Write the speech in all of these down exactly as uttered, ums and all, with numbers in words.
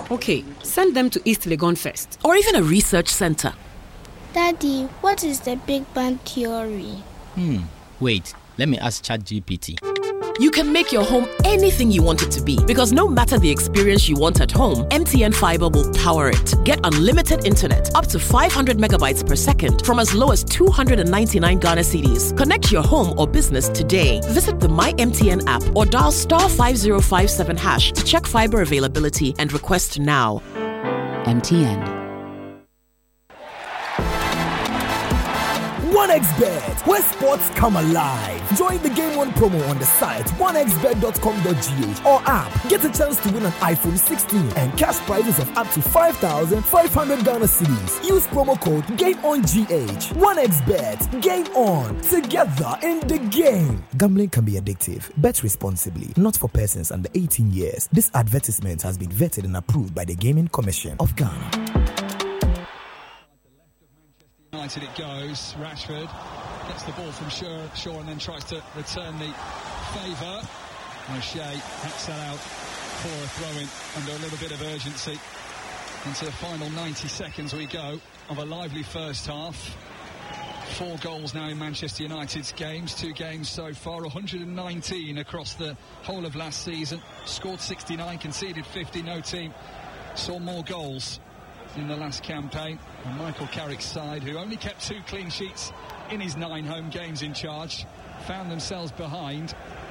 Okay, send them to East Legon first. Or even a research center. Daddy, what is the Big Bang Theory? Hmm, wait, let me ask ChatGPT. You can make your home anything you want it to be, because no matter the experience you want at home, M T N Fiber will power it. Get unlimited internet, up to five hundred megabytes per second, from as low as two hundred ninety-nine Ghana cedis. Connect your home or business today. Visit the My M T N app or dial star five zero five seven hash to check fiber availability and request now. M T N. one x bet, where sports come alive. Join the Game One promo on the site one x bet dot com dot g h or app. Get a chance to win an iPhone sixteen and cash prizes of up to five thousand five hundred Ghana cedis. Use promo code GameOnGH. one x bet, game on, together in the game. Gambling can be addictive. Bet responsibly. Not for persons under eighteen years. This advertisement has been vetted and approved by the Gaming Commission of Ghana. United it goes. Rashford gets the ball from Shaw, Shaw and then tries to return the favour. O'Shea hacks that out for a throw-in under a little bit of urgency. Into the final ninety seconds we go of a lively first half. Four goals now in Manchester United's games. Two games so far. one hundred nineteen across the whole of last season. Scored sixty-nine, conceded fifty. No team saw more goals in the last campaign. And Michael Carrick's side, who only kept two clean sheets in his nine home games in charge, found themselves behind,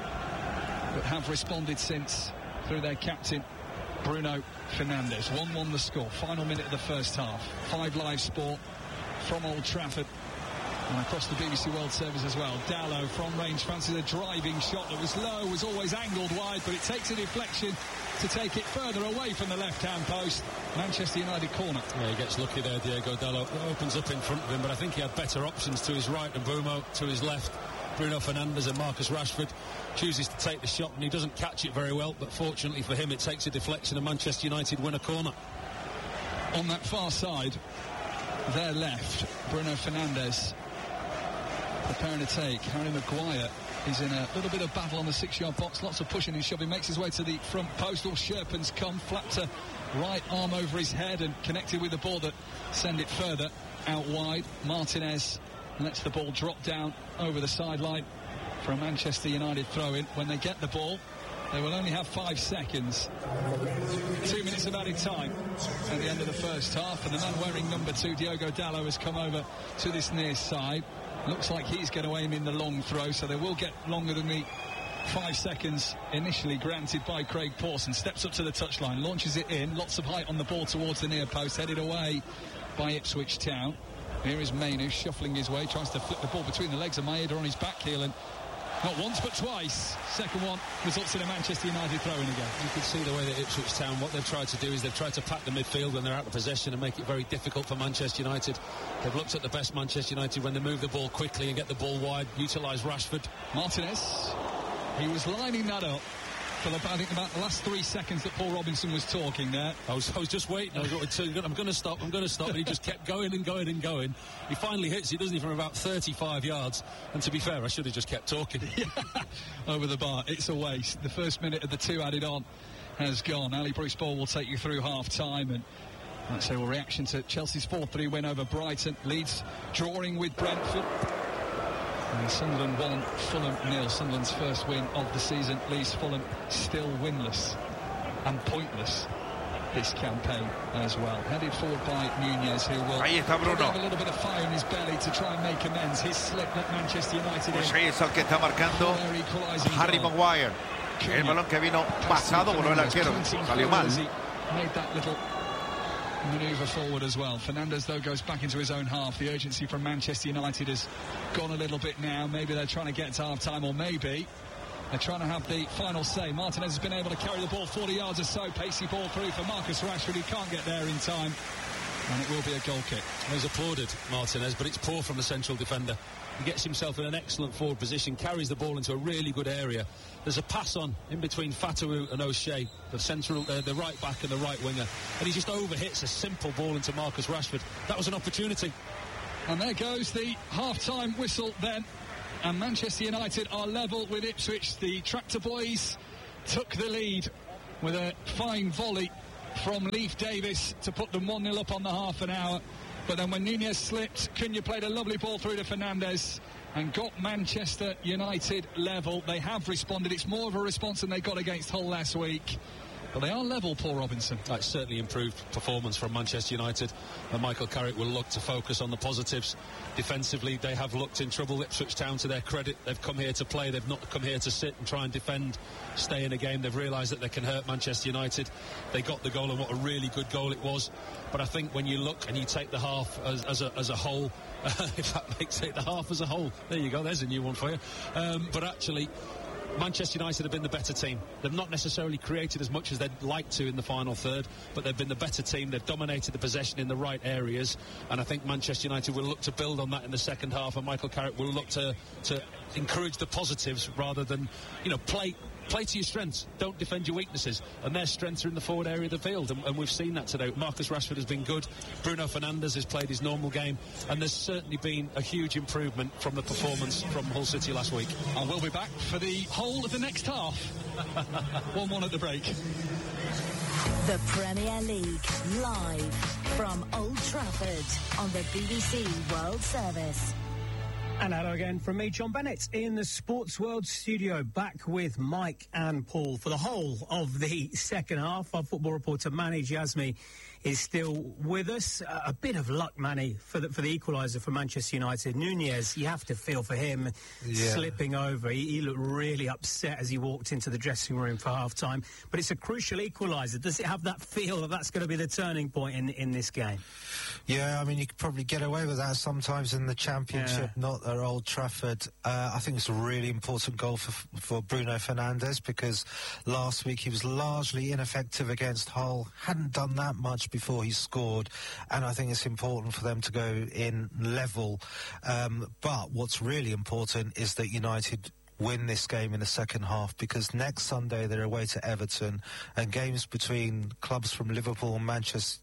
but have responded since through their captain, Bruno Fernandes. one one the score, final minute of the first half. Five Live Sport from Old Trafford and across the B B C World Service as well. Dalot from range fancies a driving shot that was low, was always angled wide, but it takes a deflection to take it further away from the left-hand post. Manchester United corner. Yeah, he gets lucky there, Diego Dalot. It opens up in front of him, but I think he had better options to his right and Mbeumo to his left. Bruno Fernandes and Marcus Rashford chooses to take the shot and he doesn't catch it very well, but fortunately for him it takes a deflection and Manchester United win a corner. On that far side, their left, Bruno Fernandes preparing to take. Harry Maguire is in a little bit of battle on the six-yard box. Lots of pushing and shoving. Makes his way to the front post. All Sherpens come. Flapped a right arm over his head and connected with the ball that send it further out wide. Martinez lets the ball drop down over the sideline for a Manchester United throw-in. When they get the ball, they will only have five seconds. Two minutes of added time at the end of the first half. And the man wearing number two, Diogo Dalot, has come over to this near side. Looks like he's going to aim in the long throw, so they will get longer than the five seconds initially granted by Craig Pawson. Steps up to the touchline, launches it in, lots of height on the ball towards the near post, headed away by Ipswich Town. Here is Mainu shuffling his way, tries to flip the ball between the legs of Maeda on his back heel, and not once but twice. Second one results in a Manchester United throw-in again. You can see the way that Ipswich Town, what they've tried to do is they've tried to pack the midfield when they're out of possession and make it very difficult for Manchester United. They've looked at the best Manchester United when they move the ball quickly and get the ball wide, utilise Rashford. Martinez, he was lining that up for the, I think about the last three seconds that Paul Robinson was talking there. I was, I was just waiting. I was going to, I'm going to stop, I'm going to stop. And he just kept going and going and going. He finally hits it, doesn't he, from about thirty-five yards. And to be fair, I should have just kept talking. Yeah. Over the bar. It's a waste. The first minute of the two added on has gone. Ali Bruce Ball will take you through half-time. And that's a reaction to Chelsea's four three win over Brighton. Leeds drawing with Brentford. And Sunderland one, Fulham nil. Sunderland's first win of the season leaves Fulham still winless and pointless this campaign as well. Headed forward by Nunez, who will have a little bit of fire in his belly to try and make amends. His slip let Manchester United pues in. ahí es el que está marcando Harry Maguire. El balón que vino pasado por el arquero. Salió mal. Made that little manoeuvre forward as well. Fernandes, though, goes back into his own half. The urgency from Manchester United has gone a little bit now. Maybe they're trying to get to half-time, or maybe they're trying to have the final say. Martinez has been able to carry the ball forty yards or so. Pacey ball through for Marcus Rashford, who can't get there in time. And it will be a goal kick. He's applauded Martinez, but it's poor from the central defender. He gets himself in an excellent forward position, carries the ball into a really good area. There's a pass on in between Fatawu and O'Shea, the central, uh, the right back and the right winger, and he just overhits a simple ball into Marcus Rashford. That was an opportunity. And there goes the half-time whistle then. And Manchester United are level with Ipswich. The Tractor Boys took the lead with a fine volley from Leif Davis to put them one nil up on the half an hour. But then when Nunez slipped, Cunha played a lovely ball through to Fernandes and got Manchester United level. They have responded. It's more of a response than they got against Hull last week. But they are level, Paul Robinson. That's certainly improved performance from Manchester United. And Michael Carrick will look to focus on the positives. Defensively, they have looked in trouble. Ipswich Town, to their credit, they've come here to play. They've not come here to sit and try and defend, stay in a game. They've realised that they can hurt Manchester United. They got the goal, and what a really good goal it was. But I think when you look and you take the half as, as, a, as a whole, if that makes it the half as a whole, there you go, there's a new one for you. Um, but actually, Manchester United have been the better team. They've not necessarily created as much as they'd like to in the final third, but they've been the better team. They've dominated the possession in the right areas, and I think Manchester United will look to build on that in the second half, and Michael Carrick will look to, to encourage the positives rather than, you know, play play to your strengths. Don't defend your weaknesses, and their strengths are in the forward area of the field, and, and we've seen that today. Marcus Rashford has been good. Bruno Fernandes has played his normal game, and there's certainly been a huge improvement from the performance from Hull City last week. And we'll be back for the whole of the next half. one one at the break. The Premier League, live from Old Trafford on the B B C World Service. And hello again from me, John Bennett, in the Sports World studio, back with Mike and Paul for the whole of the second half. Our football reporter, Manny Jasmi, is still with us. Uh, a bit of luck, Manny, for the, for the equaliser for Manchester United. Nunez, you have to feel for him yeah. slipping over. He, he looked really upset as he walked into the dressing room for half-time. But it's a crucial equaliser. Does it have that feel that that's going to be the turning point in, in this game? Yeah, I mean, you could probably get away with that sometimes in the Championship, yeah. not at Old Trafford. Uh, I think it's a really important goal for, for Bruno Fernandes, because last week he was largely ineffective against Hull, hadn't done that much before he scored, and I think it's important for them to go in level. Um, but what's really important is that United win this game in the second half, because next Sunday they're away to Everton, and games between clubs from Liverpool and Manchester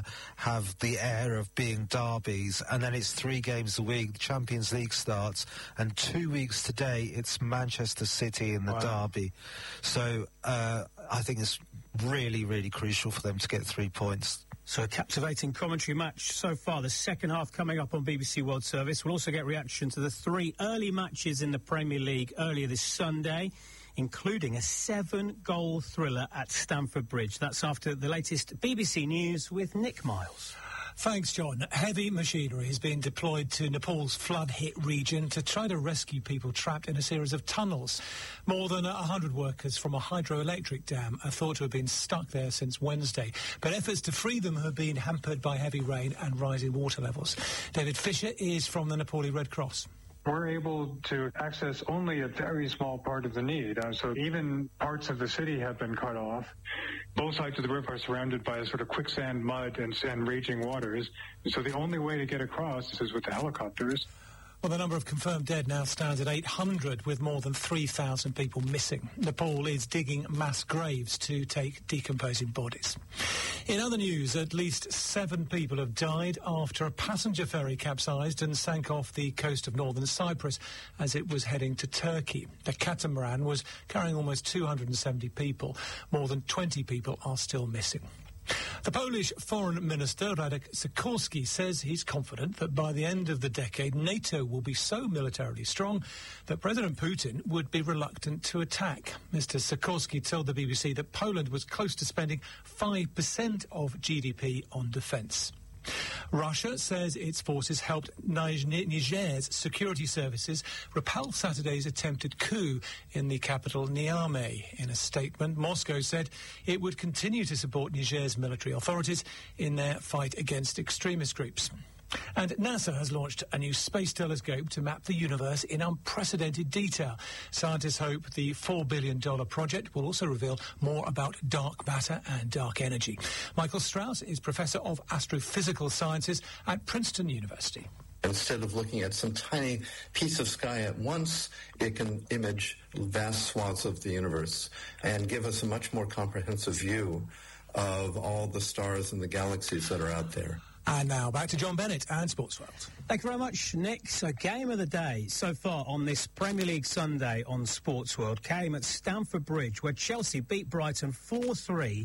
have the air of being derbies, and then it's three games a week. The Champions League starts, and two weeks today it's Manchester City in the wow. derby. So uh, I think it's really, really crucial for them to get three points. So a captivating commentary match so far. The second half coming up on B B C World Service. We'll also get reaction to the three early matches in the Premier League earlier this Sunday, including a seven-goal thriller at Stamford Bridge. That's after the latest B B C News with Nick Miles. Thanks, John. Heavy machinery has been deployed to Nepal's flood-hit region to try to rescue people trapped in a series of tunnels. More than one hundred workers from a hydroelectric dam are thought to have been stuck there since Wednesday, but efforts to free them have been hampered by heavy rain and rising water levels. David Fisher is from the Nepali Red Cross. We're able to access only a very small part of the need. Uh, so even parts of the city have been cut off. Both sides of the river are surrounded by a sort of quicksand mud and, and raging waters. So the only way to get across is with the helicopters. Well, the number of confirmed dead now stands at eight hundred, with more than three thousand people missing. Nepal is digging mass graves to take decomposing bodies. In other news, at least seven people have died after a passenger ferry capsized and sank off the coast of northern Cyprus as it was heading to Turkey. The catamaran was carrying almost two hundred seventy people. More than twenty people are still missing. The Polish Foreign Minister, Radek Sikorski, says he's confident that by the end of the decade, NATO will be so militarily strong that President Putin would be reluctant to attack. Mister Sikorski told the B B C that Poland was close to spending five percent of G D P on defence. Russia says its forces helped Niger's security services repel Saturday's attempted coup in the capital Niamey. In a statement, Moscow said it would continue to support Niger's military authorities in their fight against extremist groups. And NASA has launched a new space telescope to map the universe in unprecedented detail. Scientists hope the four billion dollars project will also reveal more about dark matter and dark energy. Michael Strauss is Professor of Astrophysical Sciences at Princeton University. Instead of looking at some tiny piece of sky at once, it can image vast swaths of the universe and give us a much more comprehensive view of all the stars and the galaxies that are out there. And now back to John Bennett and Sports World. Thank you very much, Nick. So game of the day so far on this Premier League Sunday on Sports World came at Stamford Bridge, where Chelsea beat Brighton four three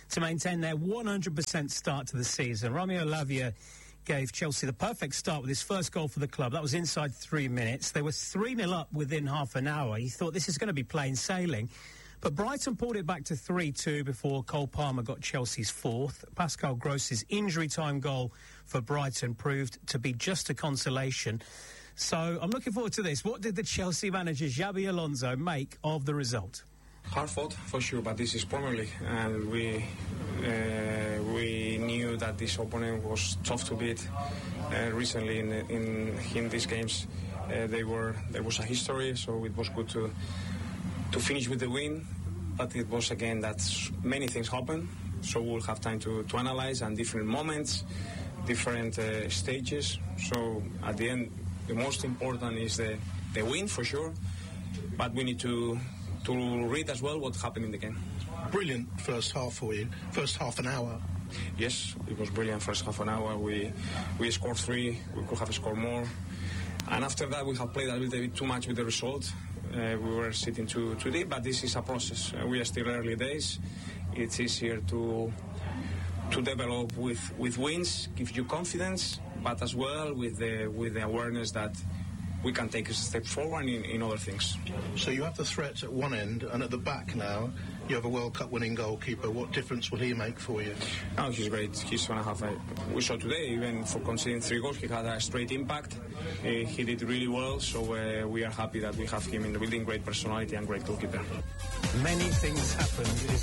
to maintain their one hundred percent start to the season. Romeo Lavia gave Chelsea the perfect start with his first goal for the club. That was inside three minutes. They were three nil up within half an hour. He thought this is going to be plain sailing. But Brighton pulled it back to three two before Cole Palmer got Chelsea's fourth. Pascal Gross's injury time goal for Brighton proved to be just a consolation. So I'm looking forward to this. What did the Chelsea manager Xabi Alonso make of the result? Hard fought for sure, but this is Premier League, and we uh, we knew that this opponent was tough to beat. Uh, recently, in, in in these games, uh, they were there was a history, so it was good to to finish with the win. But it was again that many things happen, so we'll have time to to analyze and different moments, different uh, stages. So at the end, the most important is the the win for sure, but we need to. to read as well what happened in the game. Brilliant first half for you, first half an hour. Yes, it was brilliant first half an hour. We we scored three, we could have scored more. And after that, we have played a little bit too much with the result. Uh, we were sitting too, too deep, but this is a process. Uh, we are still early days. It's easier to to develop with, with wins, give you confidence, but as well with the, with the awareness that we can take a step forward in, in other things. So you have the threats at one end, and at the back now, you have a World Cup winning goalkeeper. What difference will he make for you? Oh, he's great. He's going to have a... We saw today, even for conceding three goals, he had a straight impact. Uh, he did really well, so uh, we are happy that we have him in the building. Great personality and great goalkeeper. Many things happened. It is